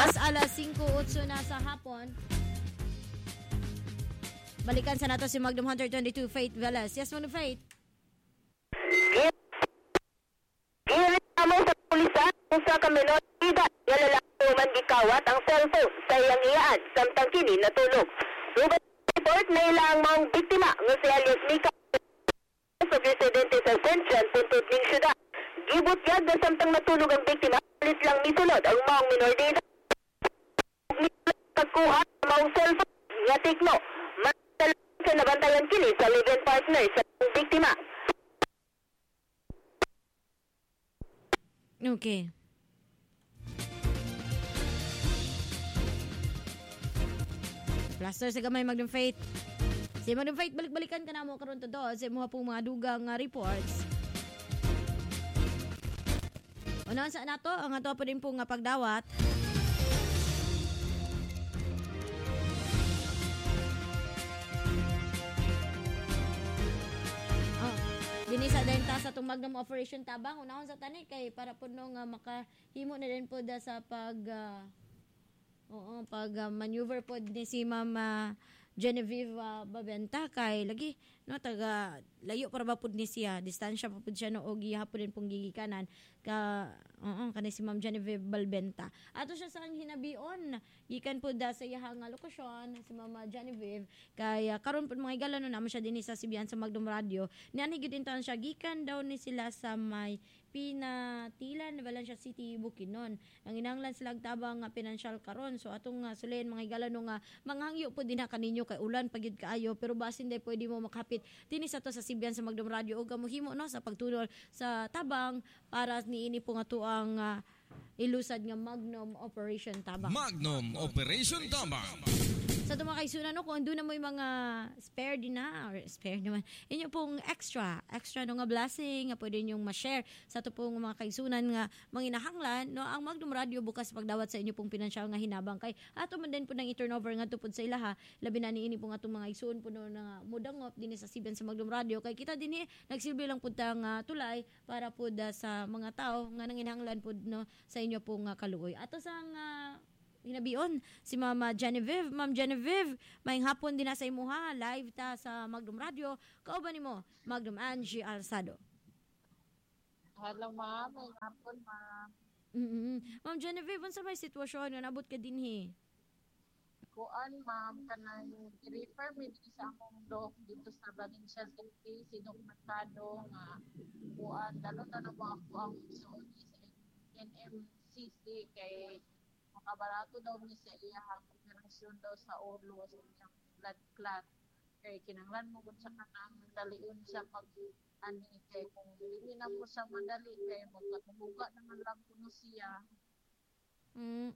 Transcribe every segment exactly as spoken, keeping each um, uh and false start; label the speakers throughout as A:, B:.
A: oras, alas singko otso na sa hapon. Balikan sa nato si Magnum Hunter twenty-two, Faith Velas. Yes, Magnum Faith.
B: Among sa pulisan, usa ka menor ida, nga lalaki man gikawat ang cellphone sa iyang iyaan samtang kini natulog. Subat report na ilang mga biktima nga si alias Mika sa presidente sa Central Puntod ning syudad. Gibot yad na samtang natulog ang biktima, alis lang misulod ang mga menor ida. Pagkuha ng mga cellphone nga tikno, matalagin sa nabantayan kini sa live-in partner sa biktima.
A: Okay. Plaster sa gamay, Magnum Faith. Si Magnum Faith, balik-balikan ka na mo karon to do sa mga pong mga dugang uh, reports. Unahan sa nato, ang ato po din pong uh, pagdawat. Dinisa din ta sa itong Magnum Operation Tabang. Unahon sa tani kay para po nung uh, makahimo na din po da sa pag uh, oo, pag uh, maneuver po ni si Ma'am uh, Genevieve uh, Babenta kay lagi no taga layo para ba pud ni siya, distansya pa pud siya no og gihapon din pong gigikanan ka oo kanhi si Ma'am Genevieve Babenta. Ato siya sa hinabion gikan pud da sa iyang lokasyon si Ma'am Genevieve kay uh, karon pud mga igala no naman siya dinhi sa Sibian sa Magnum Radio. Niani gyud din siya gikan daw ni sila sa may Pinatilan, Valencia City, Bukidnon. Ang inanglan sila tabang uh, financial karon. So atong uh, sulen mga igala no nga manghangyo pud dinha kaninyo kay ulan pagyud kaayo pero basin day pwede mo makapit dinhi sa to sa Sibian sa Magnum Radio og kamuhimo no sa pagtulol sa tabang para niini po nga tuang uh, ilusad nga Magnum Operation Tabang.
C: Magnum Operation Tabang.
A: Sa ito mga kaisunan, no, kung doon na mo yung mga spare din na, or spare naman, inyo pong extra, extra no nga blessing, nga pwede nyong ma-share sa ito pong mga kaisunan nga manginahanglan, no, ang Magnum Radio bukas pagdawat sa inyo pong pinansyal nga hinabang kay ato man din po ng i-turnover nga tupod sa ilaha, labi na ni ini po nga itong mga isuon po no, nga mudangop din sa Sibian sa Magnum Radio, kay kita din eh, nagsilbi lang po tang uh, tulay para po da sa mga tao nga nanginahanglan po no, sa inyo pong uh, kaluoy. Ato sa uh, hinabion si Mama Genevieve. Ma'am Genevieve, maayong hapon din na sa imuha. Live ta sa Magnum Radio. Kauban nimo, Magnum Angie Alsado.
D: Hello, ma'am. Maayong hapon, ma'am.
A: Mm-hmm. Ma'am Genevieve, unsa may sitwasyon nga nabot ka dinhi?
D: Kuan, ma'am, kanang i-refer me sa akong doc dito sa Valencia City, si Doc Mercado nga kuan, dalo na na mo ako ang suon sa N M C C kay makabarato daw ni sa iyang operasyon daw sa ulo sa iyang blood clot kay kinanglan mo gud sa kanang dalion siya pag ani kay kung dili na mo sa madali kay magkatumuga naman lang kuno siya.
A: Mm.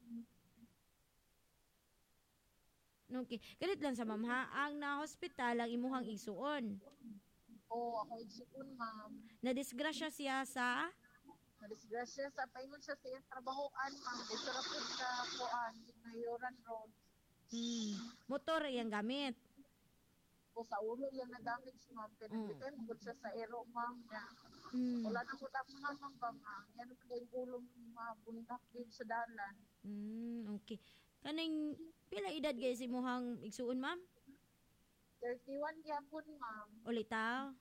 A: Okay. Galit lang sa ma'am ha, ang na-hospital ang imuhang igsuon.
D: Oo, ako igsuon, ma'am.
A: Na-disgrasya siya sa
D: Disgrasya sa paingon siya sa iyang trabahoan, ma'am. Dito ra po sa kuan, Nayoran Road.
A: Hmm. Motor iyang gamit.
D: O sa ulo yung na-damage, ma'am. Pinagbitan mm. mo siya sa aero, ma'am.
A: Mm.
D: Wala na ko lang mga ma'am ba, ma'am. Yan po yung gulong mga bundak din sa dalan.
A: Hmm, okay. Kaning, pila edad guys si muhang igsuon, ma'am?
D: thirty-one yapon, ma'am.
A: Ulitaw?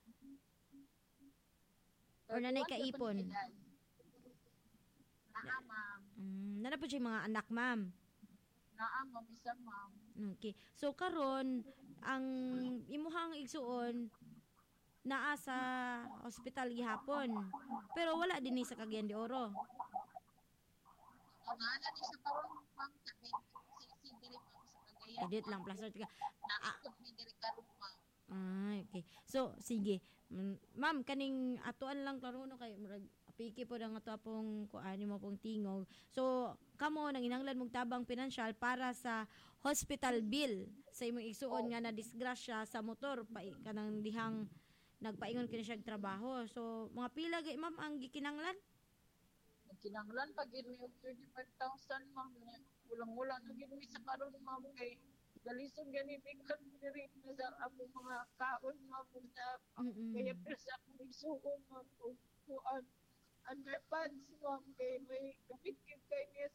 A: Or nanay kaipon?
D: Naa, ma'am.
A: Mm, nana po siya mga anak, ma'am?
D: Naa, ma'am. Isa, ma'am.
A: Okay. So, karon ang imuhang igsuon naa sa hospital gihapon. Pero wala din ni sa Cagayan de Oro.
D: O, nga na ni sa karon, ma'am. Sabi, si diri, ma'am, sa Cagayan.
A: Edit lang, plaster.
D: Naa, may diri karon, ma'am.
A: Ah, okay. So, sige. Ma'am, kaning atuan lang klaro no kay murag piki po ang ato pong kuani mo pong tingog. So, kamo nang inanglan mong tabang pinansyal para sa hospital bill sa imong igsuon oh. nga na disgrasya sa motor pa kanang dihang nagpaingon kini siya trabaho. So, mga pila gay ma'am ang gikinanglan?
D: Kinanglan pag mi og thirty-five thousand, ma'am. Ulang-ulang na gid mi sa karon, ma'am, kay dalisod gani bikan diri na sa among mga kaon, ma'am, sa kaya pero sa akong igsuon, ma'am, kuan underpants, ma'am, kay may kapit kay niya sa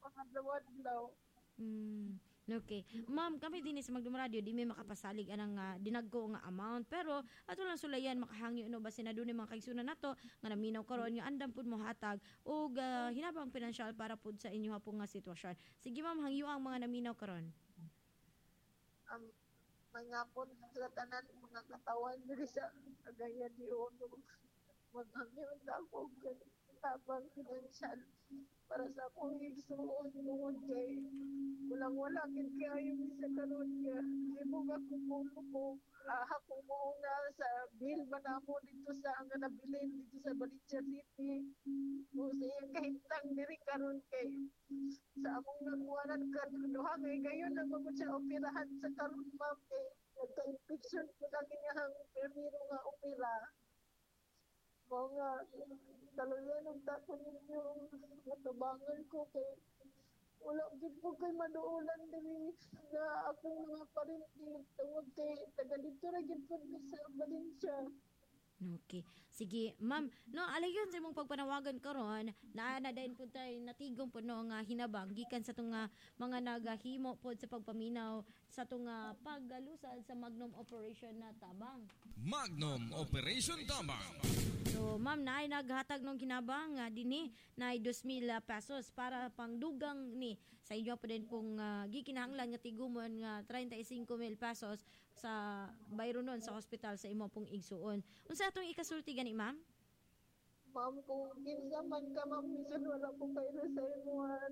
D: pangadlaw-adlaw.
A: Mm. Okay. Ma'am, kami din sa Magdum Radio, di may makapasalig anang uh, dinagko nga amount. Pero, ato lang sulayan, makahangyo no, basi na doon yung mga kaigsunan nato, nga naminaw karon nga andam pud mo hatag, o uh, hinabang pinansyal para pud sa inyo po nga sitwasyon. Sige ma'am, hangyo ang mga naminaw karon.
D: Um, mga po sa tanan, mga katawan diri sa kagaya di Uno. Maghangyon na ako tabang pinansyal para sa akong igsuon tungod kay walang-wala kin kayo sa karon nga imo nga kumulo ko aha ko muna sa bill ba na mo dito sa nga nabilin dito sa Valencia City o sa iyang kahintang diri karon kay sa among nagkuhanan karon duha kay gayon na mo siya operahan sa karon ma'am kay nagka-infection po lang iyang permiro nga opera. Mga taluyan ang tapon ninyo matabangan ko kay wala gid po kay maduulan diri na akong mga parinti tungod kay taga dito ra gid po sa Valencia.
A: Okay. Sige, ma'am. No, alayon sa imong pagpanawagan karon, naa na dayon pud tay natigong pud no nga hinabang gikan sa tong nga mga nagahimo pod sa pagpaminaw sa tong nga paggalusad sa Magnum Operation na tabang.
C: Magnum Operation Tabang.
A: So, ma'am, naay naghatag ng kinabang nga dinhi naay two thousand pesos para pangdugang ni sa inyo po din pong uh, gikinahanglan nga tigumon nga thirty-five mil pesos sa bayro nun sa hospital sa imo pong igsuon. Unsa atong ikasulti gani, ma'am?
D: Ma'am, kung kinsa man ka ma'am, bisan wala po kayo sa imo